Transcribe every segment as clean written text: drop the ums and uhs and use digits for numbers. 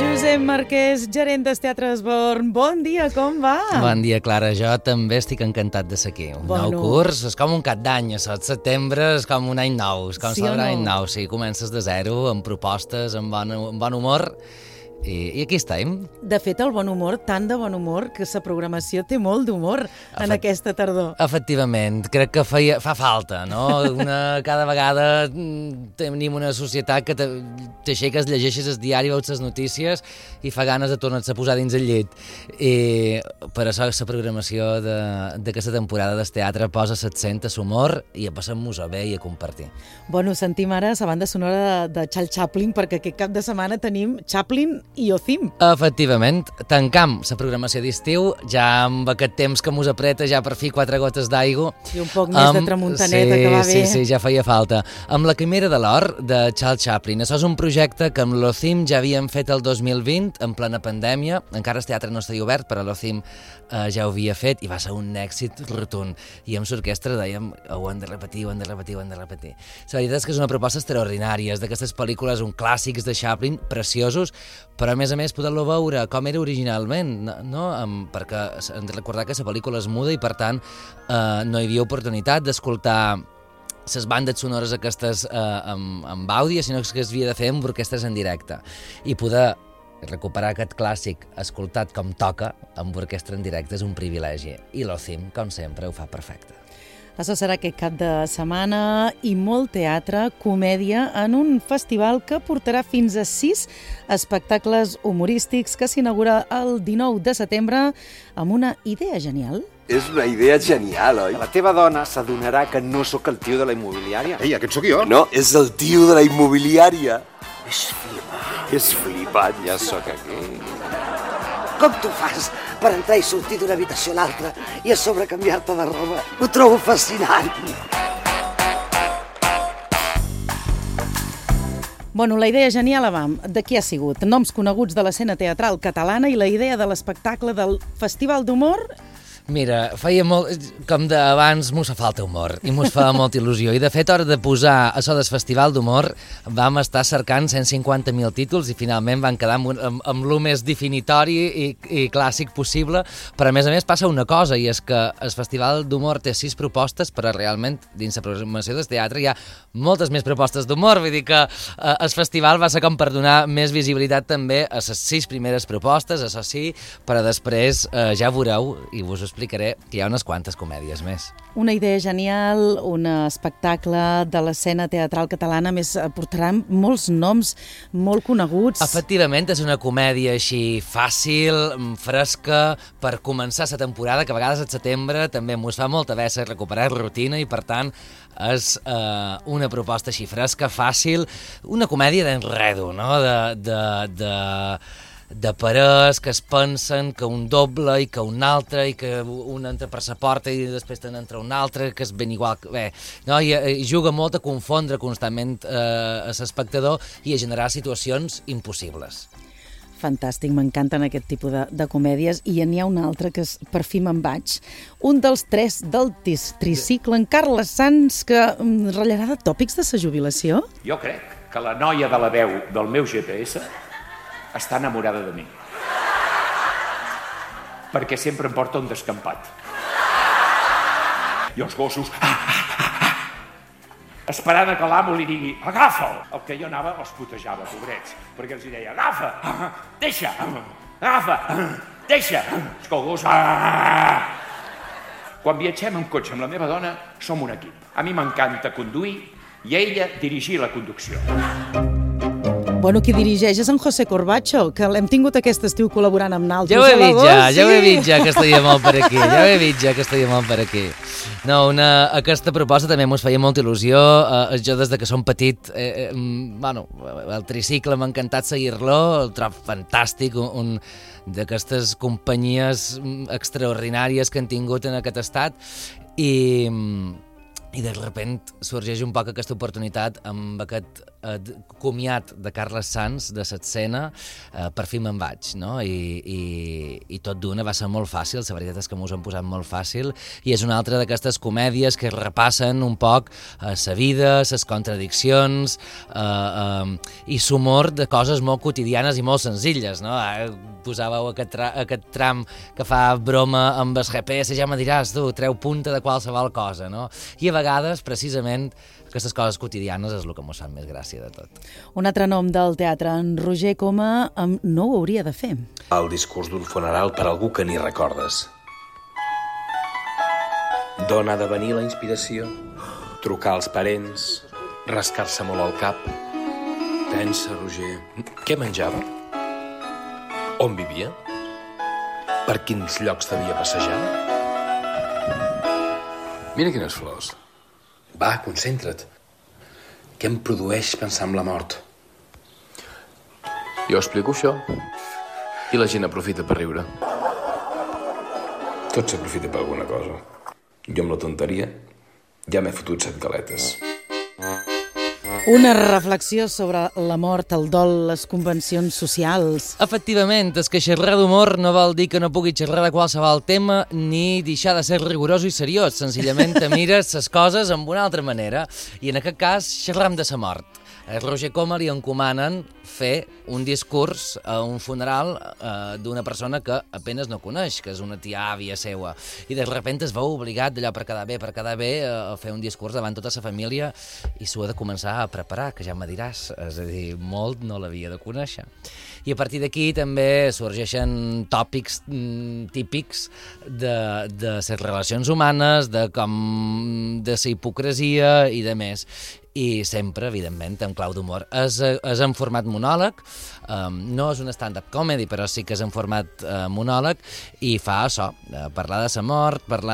Josep Marquès, gerent del Teatre Esborn. Bon dia, com va? Bon dia, Clara. Jo també estic encantat de ser aquí. Un nou curs, és com un cap d'any, això. El setembre és com un any nou, és com celebrar un any nou. Sí, comences de zero, amb propostes, amb bon humor, i aquí estem. De fet, el bon humor, tant de bon humor, que la programació té molt d'humor en aquesta tardor. Efectivament, crec que fa falta, no? Cada vegada tenim una societat que t'aixeques, llegeixes el diari, veus les notícies i fa ganes de tornar-se a posar dins el llit. I per això la programació d'aquesta temporada del teatre posa l'accent a l'humor i a passar-nos-ho bé i a compartir. Bueno, sentim ara la banda sonora de Charles Chaplin, perquè aquest cap de setmana tenim Chaplin i Ozim. Efectivament, tancam la programació d'estiu, ja amb aquest temps que mos apreta, ja per fi 4 gotes d'aigua. I un poc més de tramuntaneta, que va bé. Sí, ja feia falta. Amb la Quimera de l'Or, de Charles Chaplin. Això és un projecte que amb l'Ozim ja havíem fet el 2020, en plena pandèmia. Encara el teatre no estava obert, però l'Ozim ja ho havia fet i va ser un èxit rotund. I amb l'orquestra dèiem, ho hem de repetir, ho hem de repetir, ho hem de repetir. La veritat és que és una proposta extraordinària, d'aquestes pel·lícules, clàssics de Chaplin, preciosos, però a més poder-lo veure com era originalment, no? Perquè hem de recordar que la pel·lícula és muda i per tant no hi havia oportunitat d'escoltar les bandes sonores aquestes amb àudio, sinó que es havia de fer amb orquestres en directe i poder recuperar aquest clàssic escoltat com toca amb orquestra en directe és un privilegi i l'Ozim, com sempre, ho fa perfecte. Això serà aquest cap de setmana i molt teatre, comèdia, en un festival que portarà fins a 6 espectacles humorístics que s'inaugura el 19 de setembre amb una idea genial. És una idea genial, oi? La teva dona s'adonarà que no sóc el tio de la immobiliària. Ei, aquest sóc jo. No, és el tio de la immobiliària. És flipant, ja sóc aquí. Com tu fas per entrar i sortir d'una habitació a l'altra i a sobre canviar-te de roba? Ho trobo fascinant. Bueno, la idea genial, Avam, de qui ha sigut? Noms coneguts de l'escena teatral catalana i la idea de l'espectacle del Festival d'Humor. Mira, feia molt... Com d'abans, mos fa falta humor i mos fa molta il·lusió. I, de fet, a hora de posar això del Festival d'Humor, vam estar cercant 150.000 títols i finalment van quedar amb lo més definitori i clàssic possible. Però, a més, passa una cosa, i és que el Festival d'Humor té 6 propostes, però realment, dins la programació del teatre, hi ha moltes més propostes d'humor. Vull dir que el festival va ser com per donar més visibilitat també a les 6 primeres propostes, això sí, però després ja veureu, i vos explicaré que hi ha unes quantes comèdies més. Una idea genial, un espectacle de l'escena teatral catalana, més portarà molts noms molt coneguts. Efectivament, és una comèdia així fàcil, fresca, per començar la temporada, que a vegades al setembre també mos fa molta vessa recuperar rutina i per tant és una proposta així fresca, fàcil, una comèdia d'enredo, no? De parers que es pensen que un doble i que un altre i que un entra per la porta i després te n'entra un altre que és ben igual que... Bé, no? I juga molt a confondre constantment l'espectador i a generar situacions impossibles. Fantàstic, m'encanten aquest tipus de comèdies i n'hi ha una altra que és Per fi me'n vaig. Un dels 3 del tricicle, en Carles Sans, que ratllarà de tòpics de la jubilació. Jo crec que la noia de la veu del meu GPS està enamorada de mi. Perquè sempre em porta un descampat. I els gossos... esperant que l'amo li digui agafa'l. El que jo anava els putejava, pobrets, perquè els deia agafa, deixa, agafa, deixa. És que el gos... Quan viatgem en cotxe amb la meva dona, som un equip. A mi m'encanta conduir i a ella dirigir la conducció. Bueno, qui dirigeix és en José Corbacho, que l'hem tingut aquest estiu col·laborant amb naltros. Ja ho he vist ja que estaria molt per aquí. No, aquesta proposta també mos feia molta il·lusió. Jo des que som petit, el tricicle m'ha encantat seguir-lo, el trob fantàstic, un d'aquestes companyies extraordinàries que han tingut en aquest estat i de sobte sorgeix un poc aquesta oportunitat amb aquest comiat de Carles Sans, de Setcena, per fi me'n vaig, no? I tot d'una va ser molt fàcil, la veritat és que m'ho han posat molt fàcil, i és una altra d'aquestes comèdies que repassen un poc la vida, les contradiccions, i l'humor de coses molt quotidianes i molt senzilles, no? Posàveu aquest tram que fa broma amb el GPS, ja me diràs, tu, treu punta de qualsevol cosa, no? I a vegades, precisament, aquestes coses quotidianes és el que m'ho sap més gràcia de tot. Un altre nom del teatre, en Roger Coma, no ho hauria de fer. El discurs d'un funeral per algú que ni recordes. D'on ha de venir la inspiració? Trucar als parents, rascar-se molt al cap. Pensa, Roger, què menjava? On vivia? Per quins llocs devia passejar? Mira quines flors. Va, concentra't. Què em produeix pensar en la mort? Jo explico això i la gent aprofita per riure. Tot s'aprofita per alguna cosa. Jo amb la tonteria ja m'he fotut 7 galetes. Una reflexió sobre la mort, el dol, les convencions socials. Efectivament, és que xerrar d'humor no vol dir que no pugui xerrar de qualsevol tema ni deixar de ser rigorós i seriós. Senzillament te mires les coses amb una altra manera. I en aquest cas xerram de la mort. A Roger Coma li encomanen fer un discurs a un funeral d'una persona que apenas no coneix, que és una tia àvia seua. I de sobte es veu obligat d'allò per quedar bé, a fer un discurs davant tota la família i s'ho ha de començar a preparar, que ja me diràs. És a dir, molt no l'havia de conèixer. I a partir d'aquí també sorgeixen tòpics típics de les relacions humanes, de la hipocresia i de més. I sempre, evidentment, en clau d'humor. És en format monòleg, no és un stand-up comedy, però sí que és en format monòleg, i fa això, parlar de la mort, parlar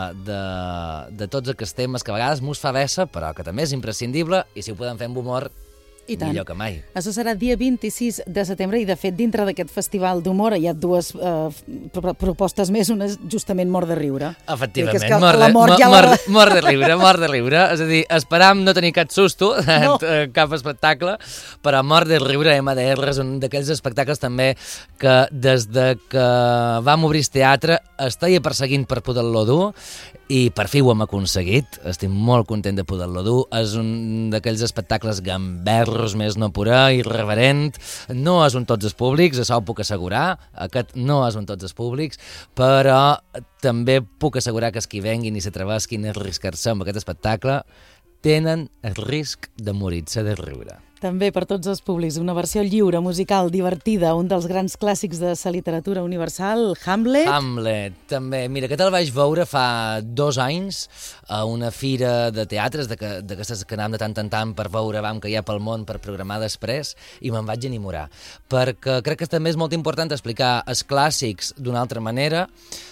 de tots aquests temes que a vegades mos fa vessa, però que també és imprescindible, i si ho podem fer amb humor, I tant. millor que mai. Això serà dia 26 de setembre i, de fet, dintre d'aquest festival d'humor hi ha dues propostes més, una és justament Mort de riure. Efectivament, que mort de riure. És a dir, esperam no tenir cap susto, no. Cap espectacle, però Mort de riure MDR és un d'aquells espectacles també que des de que vam obrir el teatre estava perseguint per poder-lo dur, i per fi ho hem aconseguit. Estic molt content de poder-lo dur. És un d'aquells espectacles gamberros, més no pura, irreverent. No és un tots els públics, això ho puc assegurar. Aquest no és un tots els públics, però també puc assegurar que els que venguin i s'atrevesquin a arriscar-se amb aquest espectacle tenen el risc de morir-se de riure. També per tots els públics, una versió lliure, musical, divertida, un dels grans clàssics de la literatura universal, Hamlet. Hamlet, també. Mira, aquest el vaig veure fa 2 anys a una fira de teatres, d'aquestes que anàvem de tant en tant per veure que hi ha pel món per programar després, i me'n vaig enamorar. Perquè crec que també és molt important explicar els clàssics d'una altra manera.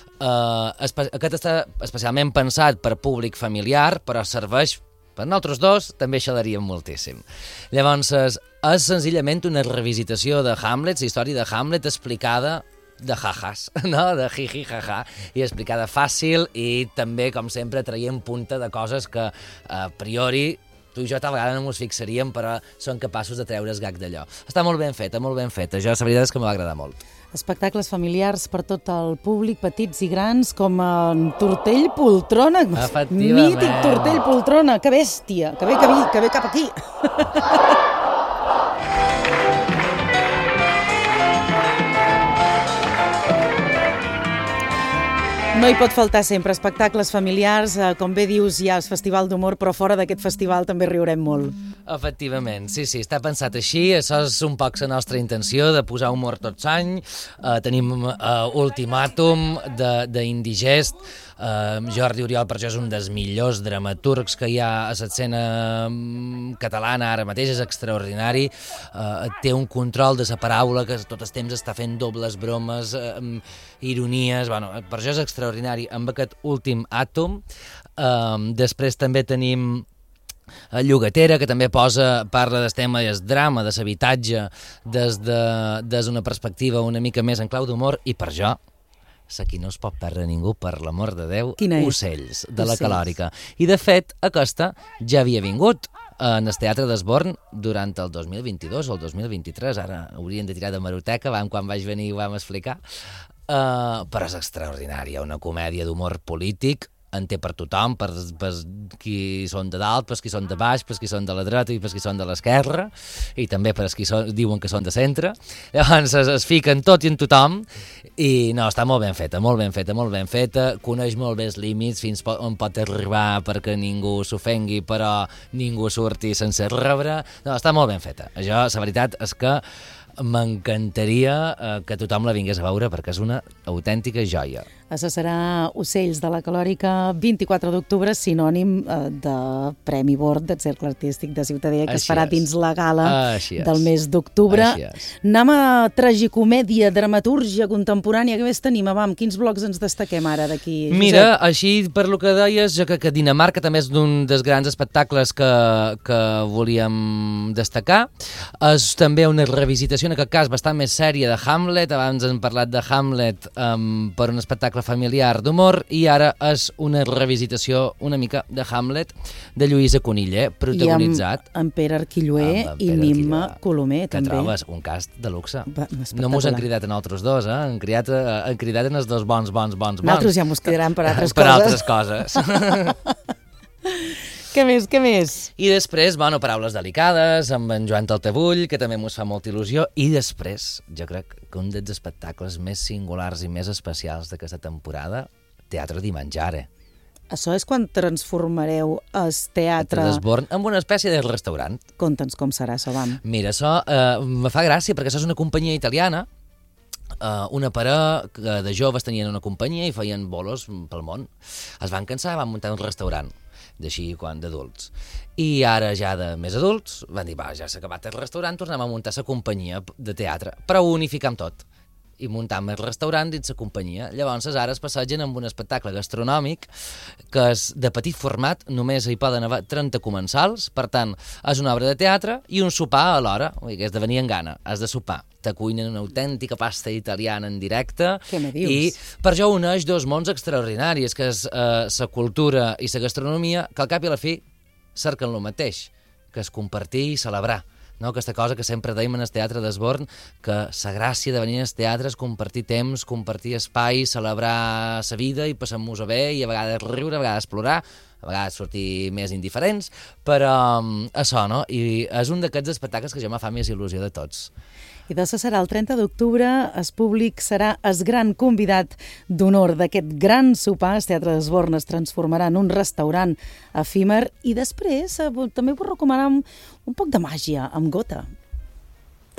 Aquest està especialment pensat per públic familiar, però serveix per nosaltres dos també xalaríem moltíssim. Llavors, és senzillament una revisitació de Hamlet, la història de Hamlet explicada de jajas, no? De jiji, jaja, i explicada fàcil i també, com sempre, traient punta de coses que a priori tu i jo tal vegada no ens fixaríem, però són capaços de treure el gag d'allò. Està molt ben feta, molt ben feta. Jo, la veritat és que m'ha agradat molt. Espectacles familiars per tot el públic, petits i grans, com en Tortell Poltrona. Efectivament. Mític Tortell Poltrona. Que bèstia, que ve cap aquí. No hi pot faltar sempre espectacles familiars, com bé dius, hi ha el Festival d'Humor, però fora d'aquest festival també riurem molt. Efectivament, sí, està pensat així, això és un poc la nostra intenció, de posar humor tots any. Tenim Ultimàtum d'Indigest. Jordi Oriol, per això, és un dels millors dramaturgs que hi ha a l'escena catalana ara mateix, és extraordinari. Té un control de la paraula que tot el temps està fent dobles bromes, ironies, per això és extraordinari amb aquest Últim Àtom. Després també tenim Llogatera, que també parla del tema del drama, de l'habitatge, des d'una perspectiva una mica més en clau d'humor, i per jo, aquí no es pot perdre ningú, per l'amor de Déu, Ocells, de la Calòrica. I de fet, aquesta ja havia vingut en el Teatre d'Esborn durant el 2022 o el 2023, ara haurien de tirar de meroteca, quan vaig venir ho vam explicar, però és extraordinària, una comèdia d'humor polític, en té per tothom, per qui són de dalt, per qui són de baix, per qui són de la dreta i per qui són de l'esquerra, i també per qui diuen que són de centre. Llavors es fiquen tot i en tothom, i no, està molt ben feta, molt ben feta, molt ben feta, coneix molt bé els límits, fins on pot arribar perquè ningú s'ofengui, però ningú surti sense rebre. No, està molt ben feta. Això, la veritat, és que m'encantaria que tothom la vingués a veure perquè és una autèntica joia. Això serà Ocells de la Calòrica, 24 d'octubre, sinònim de Premi Bord del Cercle Artístic de Ciutadella, que es farà dins la gala del mes d'octubre. Anem a tragicomèdia, dramatúrgia contemporània. Què més tenim? Amb quins blocs ens destaquem ara d'aquí, Josep? Mira, així per lo que deies, jo crec que Dinamarca també és d'un dels grans espectacles que volíem destacar. És també una revisitació, en aquest cas bastant més sèria, de Hamlet. Abans hem parlat de Hamlet per un espectacle familiar d'humor, i ara és una revisitació una mica de Hamlet de Lluïsa Conill, protagonitzat. I amb Pere Arquilloé i Mimma Colomer, també. Que trobes un cast de luxe. No mos han cridat en altres dos, han cridat en els dos bons. Nosaltres ja mos cridaran per altres coses. Per altres coses. Què més? I després, paraules delicades, amb en Joan Taltabull, que també mos fa molta il·lusió, i després, jo crec que un dels espectacles més singulars i més especials d'aquesta temporada, Teatre di Mangiare. Això és quan transformareu el teatre d'Esborn en una espècie de restaurant. Conta'ns com serà això, vam. Mira, això me fa gràcia, perquè això és una companyia italiana, una parella de joves tenien una companyia i feien bolos pel món. Es van cansar i van muntar un restaurant d'així d'adults. I ara ja de més adults van dir, ja s'ha acabat el restaurant, tornem a muntar la companyia de teatre, però ho unificam tot i muntam el restaurant dins la companyia. Llavors ara es passegen amb un espectacle gastronòmic que és de petit format, només hi poden haver 30 comensals, per tant és una obra de teatre i un sopar alhora, que és de venir en gana, has de sopar. Te cuinen una autèntica pasta italiana en directe. Què me dius? I per això uneix dos mons extraordinaris, que és la cultura i la gastronomia, que al cap i a la fi cerquen el mateix, que és compartir i celebrar. No? Aquesta cosa que sempre dèiem en el Teatre d'Esborn, que la gràcia de venir al teatre és compartir temps, compartir espai, celebrar la vida i passar-nos-ho bé, i a vegades riure, a vegades plorar, a vegades sortir més indiferents, però això, no? I és un d'aquests espectacles que ja me fa més il·lusió de tots. I d'això serà el 30 d'octubre, el públic serà el gran convidat d'honor d'aquest gran sopar. El Teatre d'Esborn es transformarà en un restaurant efímer i després també vull recomanar un poc de màgia amb gota.